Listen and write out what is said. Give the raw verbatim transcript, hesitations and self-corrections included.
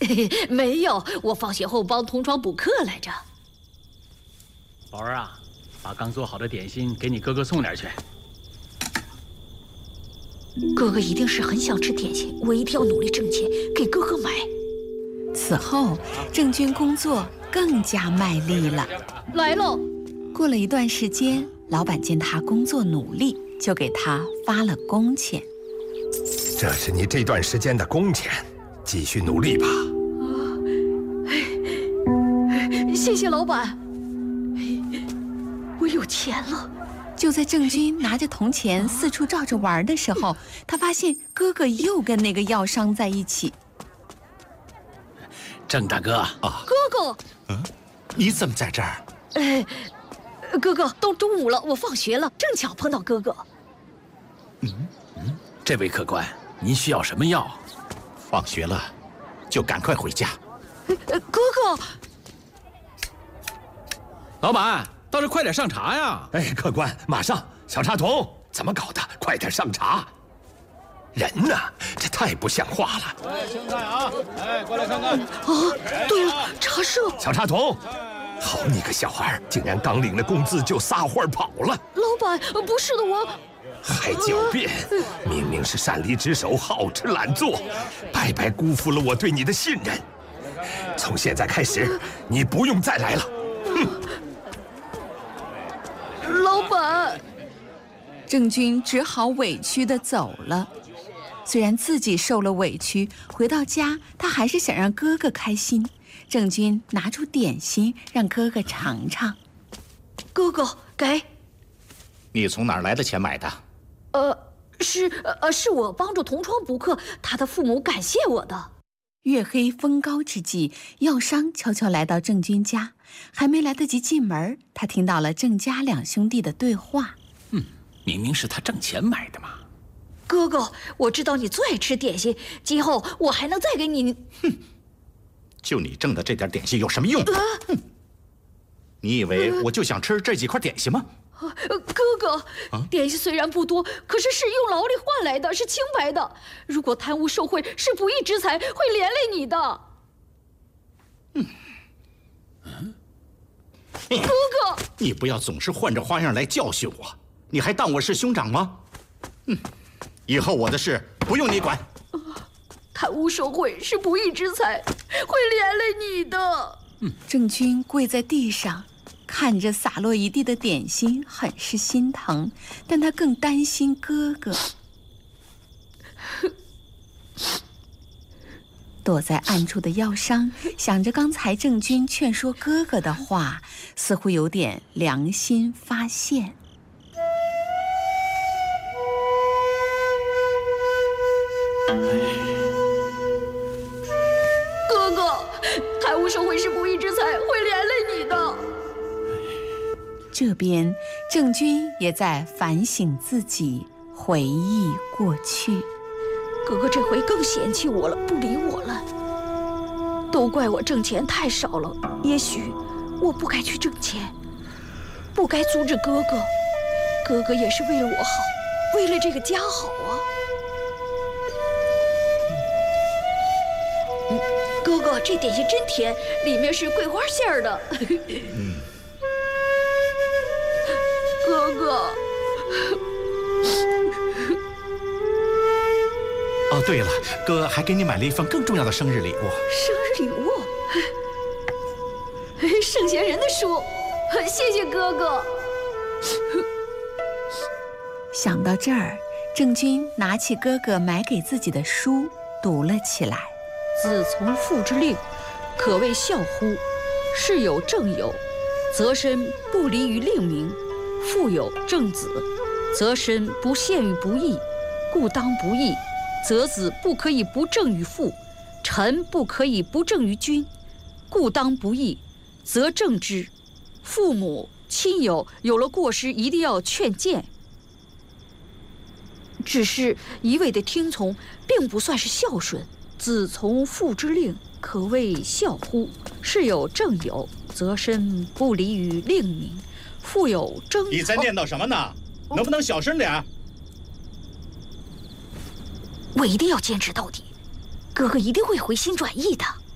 没有，我放学后帮同窗补课来着。 宝儿啊，把刚做好的点心给你哥哥送点去。 哥哥一定是很想吃点心，我一定要努力挣钱给哥哥买。 此后，郑军工作更加卖力了。 来喽！ 过了一段时间，老板见他工作努力，就给他发了工钱。 这是你这段时间的工钱，继续努力吧。 谢谢老板，我有钱了。 就在郑军拿着铜钱四处照着玩的时候，他发现哥哥又跟那个药商在一起。 郑大哥啊， 哥哥， 嗯，你怎么在这儿？ 哎，哥哥，都中午了，我放学了，正巧碰到哥哥。 嗯嗯，这位客官，您需要什么药？ 放学了，就赶快回家。 呃，哥哥， 老板，倒是快点上茶呀！ 哎，客官，马上。小茶童，怎么搞的？快点上茶。人呢？这太不像话了！ 哎，请看啊！哎，过来看看。 啊，对了，茶社。 小茶童，好你个小孩，竟然刚领了工资就撒欢跑了！ 老板，不是的，我还狡辩！明明是擅离职守，好吃懒做，白白辜负了我对你的信任。从现在开始，你不用再来了。哼！ 老板， 郑军只好委屈地走了。虽然自己受了委屈，回到家他还是想让哥哥开心。郑军拿出点心让哥哥尝尝。 哥哥，给。 你从哪儿来的钱买的？ 呃，是呃是我帮助同窗补课，他的父母感谢我的。 月黑风高之际，药商悄悄来到郑军家，还没来得及进门，他听到了郑家两兄弟的对话。 嗯，明明是他挣钱买的嘛。 哥哥，我知道你最爱吃点心，今后我还能再给你。 哼，就你挣的这点点心有什么用？啊、哼，你以为我就想吃这几块点心吗？ 呃，哥哥，啊、点心虽然不多，可是是用劳力换来的，是清白的。如果贪污受贿是不义之财，会连累你的。 嗯，嗯， 哥哥， 你不要总是换着花样来教训我，你还当我是兄长吗？嗯。以后我的事不用你管。 贪污受贿是不义之财，会连累你的。 嗯，郑军跪在地上，看着洒落一地的点心，很是心疼，但他更担心哥哥。躲在暗处的药商想着刚才郑军劝说哥哥的话，似乎有点良心发现。 哥哥，贪污受贿是不义之财，会连累你的。 这边郑军也在反省自己，回忆过去。 哥哥这回更嫌弃我了，不理我了。都怪我挣钱太少了，也许我不该去挣钱，不该阻止哥哥。哥哥也是为了我好，为了这个家好啊。哥哥，这点心真甜，里面是桂花馅儿的。嗯，哥哥。 哦，对了，哥还给你买了一份更重要的生日礼物。 生日礼物？圣贤人的书，谢谢哥哥。 想到这儿，郑军拿起哥哥买给自己的书，读了起来。 子从父之令，可谓孝乎？事有正有，则身不离于令名；父有正子，则身不陷于不义。故当不义，则子不可以不正于父；臣不可以不正于君。故当不义，则正之。父母亲友有了过失，一定要劝谏。只是一味的听从，并不算是孝顺。子从父之令，可谓孝乎？事有正有，则身不离于令名；父有争。 你在念叨什么呢？能不能小声点？ 我一定要坚持到底，哥哥一定会回心转意的。